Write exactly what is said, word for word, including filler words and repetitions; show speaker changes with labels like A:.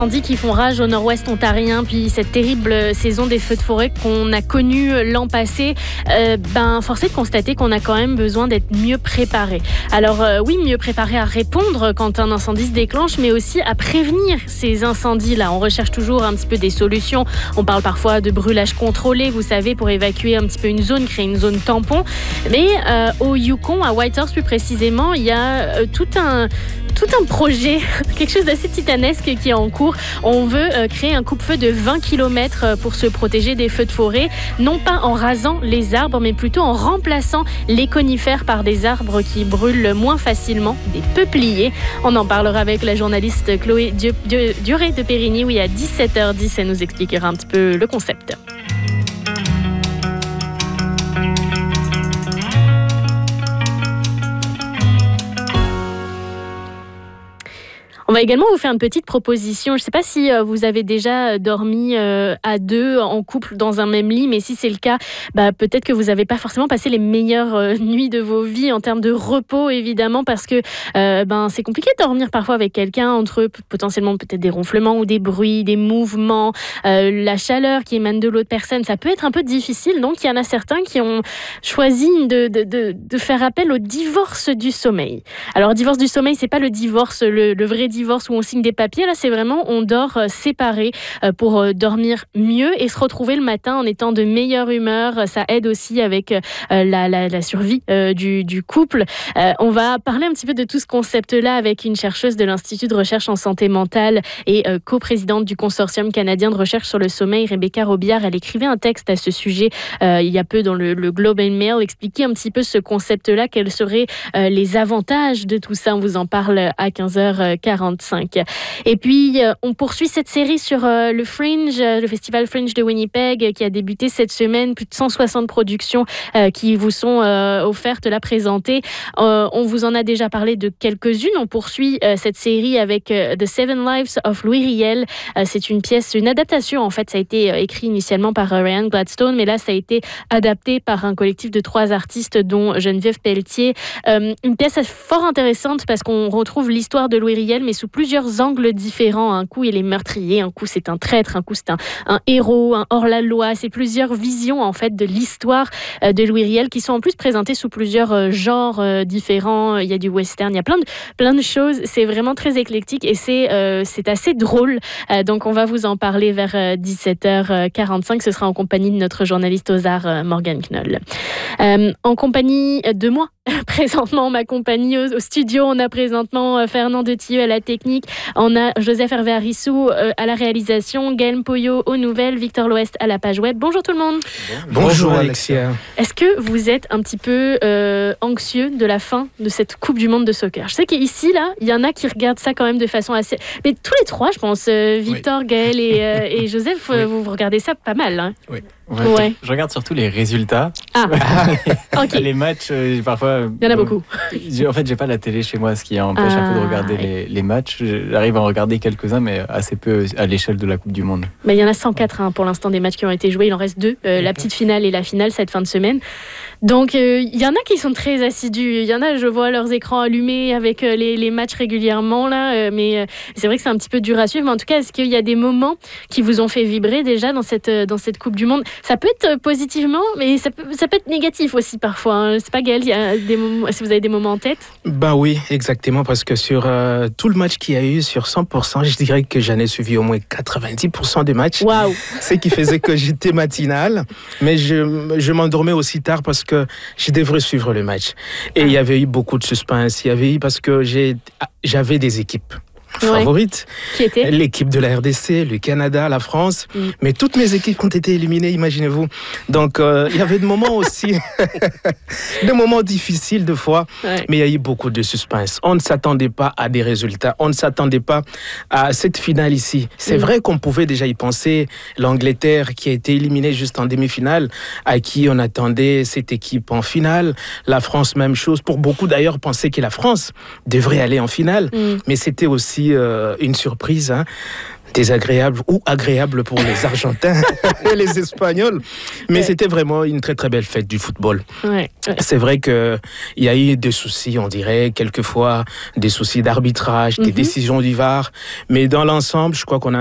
A: Incendies qui font rage au nord-ouest ontarien, puis cette terrible saison des feux de forêt qu'on a connue l'an passé, euh, ben, force est de constater qu'on a quand même besoin d'être mieux préparé. Alors euh, oui, mieux préparé à répondre quand un incendie se déclenche, mais aussi à prévenir ces incendies-là. On recherche toujours un petit peu des solutions. On parle parfois de brûlage contrôlé, vous savez, pour évacuer un petit peu une zone, créer une zone tampon. Mais euh, au Yukon, à Whitehorse plus précisément, il y a euh, tout un... tout un projet, quelque chose d'assez titanesque qui est en cours. On veut euh, créer un coupe-feu de vingt kilomètres pour se protéger des feux de forêt, non pas en rasant les arbres, mais plutôt en remplaçant les conifères par des arbres qui brûlent moins facilement, des peupliers. On en parlera avec la journaliste Chloé Duré de Périgny, oui, à dix-sept heures dix, elle nous expliquera un petit peu le concept. On va également vous faire une petite proposition. Je ne sais pas si vous avez déjà dormi à deux en couple dans un même lit, mais si c'est le cas, bah, peut-être que vous n'avez pas forcément passé les meilleures nuits de vos vies en termes de repos, évidemment, parce que euh, ben, c'est compliqué de dormir parfois avec quelqu'un, entre potentiellement peut-être des ronflements ou des bruits, des mouvements, euh, la chaleur qui émane de l'autre personne. Ça peut être un peu difficile. Donc, il y en a certains qui ont choisi de, de, de, de faire appel au divorce du sommeil. Alors, divorce du sommeil, ce n'est pas le divorce, le, le vrai divorce où on signe des papiers. Là, c'est vraiment on dort séparés pour dormir mieux et se retrouver le matin en étant de meilleure humeur. Ça aide aussi avec la, la, la survie du, du couple. On va parler un petit peu de tout ce concept-là avec une chercheuse de l'Institut de recherche en santé mentale et coprésidente du Consortium canadien de recherche sur le sommeil, Rebecca Robillard. Elle écrivait un texte à ce sujet euh, il y a peu dans le, le Globe and Mail, expliquer un petit peu ce concept-là, quels seraient euh, les avantages de tout ça. On vous en parle à quinze heures quarante-cinq. Et puis, euh, on poursuit cette série sur euh, le Fringe, euh, le festival Fringe de Winnipeg, euh, qui a débuté cette semaine. Plus de cent soixante productions euh, qui vous sont euh, offertes, là, présentées. Euh, on vous en a déjà parlé de quelques-unes. On poursuit euh, cette série avec euh, The Seven Lives of Louis Riel. Euh, c'est une pièce, une adaptation, en fait. Ça a été euh, écrit initialement par euh, Ryan Gladstone, mais là, ça a été adapté par un collectif de trois artistes, dont Geneviève Pelletier. Euh, une pièce fort intéressante parce qu'on retrouve l'histoire de Louis Riel, mais sous plusieurs angles différents. Un coup, il est meurtrier, un coup, c'est un traître, un coup, c'est un, un héros, un hors-la-loi. C'est plusieurs visions, en fait, de l'histoire euh, de Louis Riel qui sont en plus présentées sous plusieurs euh, genres euh, différents. Il y a du western, il y a plein de, plein de choses. C'est vraiment très éclectique et c'est, euh, c'est assez drôle. Euh, donc, on va vous en parler vers euh, dix-sept heures quarante-cinq. Ce sera en compagnie de notre journaliste aux arts, euh, Morgane Knoll. Euh, en compagnie de moi, présentement, ma compagnie au, au studio, on a présentement euh, Fernand Detilleux à la technique, on a Joseph Hervé Arissou euh, à la réalisation, Gaël Poyot aux nouvelles, Victor L'Ouest à la page web. Bonjour tout le monde.
B: Bonjour, Bonjour Alexia.
A: Est-ce que vous êtes un petit peu euh, anxieux de la fin de cette Coupe du Monde de soccer? Je sais qu'ici, là, il y en a qui regardent ça quand même de façon assez... Mais tous les trois, je pense, euh, Victor, oui. Gaël et, euh, et Joseph, oui. vous, vous regardez ça pas mal. Hein.
B: Oui. Ouais, ouais. Je regarde surtout les résultats.
A: Ah, ok.
B: Les matchs, euh, parfois...
A: Il y en a beaucoup.
B: En fait, j'ai pas la télé chez moi, ce qui empêche ah, un peu de regarder ouais. les, les matchs. J'arrive à en regarder quelques-uns, mais assez peu à l'échelle de la Coupe du Monde.
A: Mais il y en a cent quatre hein, pour l'instant des matchs qui ont été joués. Il en reste deux, euh, la petite finale et la finale cette fin de semaine. Donc, il euh, y en a qui sont très assidus. Il y en a, je vois leurs écrans allumés avec euh, les, les matchs régulièrement, là. Euh, mais euh, c'est vrai que c'est un petit peu dur à suivre. Mais en tout cas, est-ce qu'il y a des moments qui vous ont fait vibrer déjà dans cette, euh, dans cette Coupe du Monde? Ça peut être positivement, mais ça peut, ça peut être négatif aussi parfois. Hein. C'est pas Gaël, il y a des moments, si vous avez des moments en tête?
C: Ben oui, exactement, parce que sur euh, tout le match qu'il y a eu, sur cent pour cent, je dirais que j'en ai suivi au moins quatre-vingt-dix pour cent des matchs.
A: Waouh!
C: Ce qui faisait que j'étais matinal, mais je, je m'endormais aussi tard parce que je devrais suivre le match. Et ah. il y avait eu beaucoup de suspense, il y avait eu parce que j'ai, j'avais des équipes favorite,
A: ouais. Qui était
C: l'équipe de la R D C, le Canada, la France, mm. mais toutes mes équipes ont été éliminées, imaginez-vous. Donc euh, il y avait des moments aussi, des moments difficiles de fois, ouais. mais il y a eu beaucoup de suspense. On ne s'attendait pas à des résultats, on ne s'attendait pas à cette finale ici. C'est mm. vrai qu'on pouvait déjà y penser. L'Angleterre qui a été éliminée juste en demi-finale, à qui on attendait cette équipe en finale. La France, même chose. Pour beaucoup d'ailleurs, pensaient que la France devrait aller en finale, mm. mais c'était aussi Euh, une surprise, hein. désagréable ou agréable pour les Argentins et les Espagnols. Mais ouais. c'était vraiment une très très belle fête du football.
A: Ouais, ouais.
C: C'est vrai qu'il y a eu des soucis, on dirait, quelquefois des soucis d'arbitrage, des mm-hmm. décisions du V A R. Mais dans l'ensemble, je crois qu'on a